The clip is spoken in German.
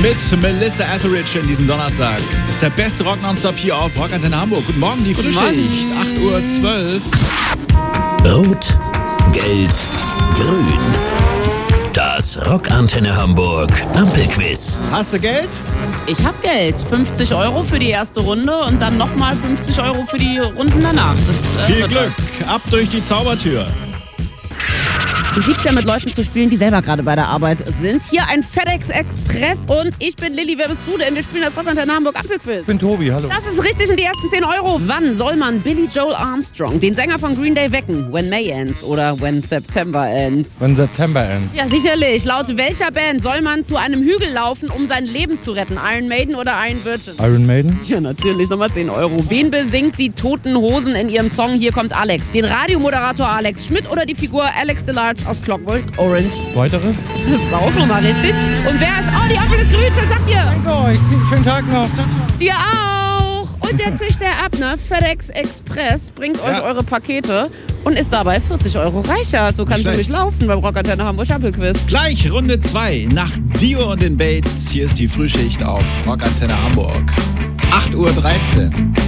mit Melissa Etheridge in diesem Donnerstag. Das ist der beste Rock Nonstop hier auf Rock Antenne Hamburg. Guten Morgen, die Frühschicht, 8:12 Uhr. Rot, Gelb, Grün. Das Rock Antenne Hamburg Ampelquiz. Hast du Geld? Ich hab Geld. 50 Euro für die erste Runde und dann nochmal 50 Euro für die Runden danach. Viel Glück, ab durch die Zaubertür. Ich lieb's ja, mit Leuten zu spielen, die selber gerade bei der Arbeit sind. Hier ein FedEx Express und ich bin Lilly. Wer bist du denn? Wir spielen das Rock Antenne Hamburg Ampelquiz. Ich bin Tobi, hallo. Das ist richtig, und die ersten 10 Euro. Wann soll man Billy Joel Armstrong, den Sänger von Green Day, wecken? When May ends oder when September ends? When September ends. Ja, sicherlich. Laut welcher Band soll man zu einem Hügel laufen, um sein Leben zu retten? Iron Maiden oder Iron Virgin? Iron Maiden? Ja, natürlich. Nochmal 10 Euro. Wen besingt die Toten Hosen in ihrem Song Hier kommt Alex? Den Radiomoderator Alex Schmidt oder die Figur Alex DeLarge aus Clockwork Orange? Weitere? Das ist auch nochmal richtig. Und wer ist... Oh, die Ampel ist grün, schon sagt ihr. Danke euch. Schönen Tag noch. Dir auch. Und der zischt der ab, ne? FedEx Express bringt euch eure Pakete und ist dabei 40 Euro reicher. So kannst du nicht laufen beim Rock Antenne Hamburg Ampelquiz. Gleich Runde 2 nach Dio und den Bates. Hier ist die Frühschicht auf Rock Antenne Hamburg. 8:13 Uhr.